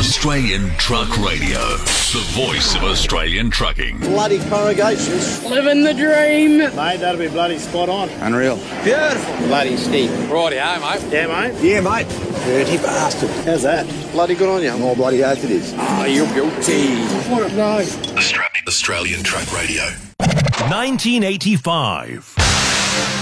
Australian Truck Radio, the voice of Australian trucking. Bloody corrugations. Living the dream. Mate, that'll be bloody spot on. Unreal. Beautiful. Bloody steep. Rightio, mate. Yeah, mate. Yeah, mate. Dirty bastard. How's that? Bloody good on you. More bloody oath it is. Oh, you're guilty. What a night. Australian Truck Radio. 1985.